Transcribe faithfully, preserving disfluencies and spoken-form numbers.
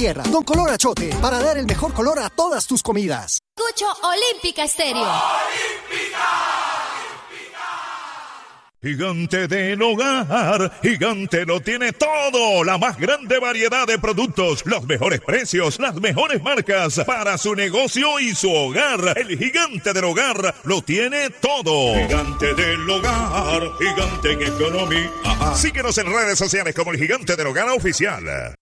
tierra. Don Color Achote, para dar el mejor color a todas tus comidas. Escucho Olímpica Estéreo. Gigante del Hogar, Gigante lo tiene todo, la más grande variedad de productos, los mejores precios, las mejores marcas para su negocio y su hogar. El Gigante del Hogar lo tiene todo. Gigante del Hogar, Gigante en economía. Síguenos en redes sociales como el Gigante del Hogar Oficial.